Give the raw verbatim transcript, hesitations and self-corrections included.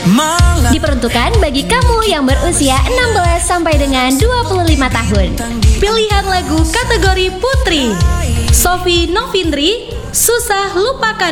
Diperuntukkan bagi kamu yang berusia enam belas sampai dengan dua puluh lima tahun. Pilihan lagu kategori Putri, Sofi Novindri, Susah Lupakan.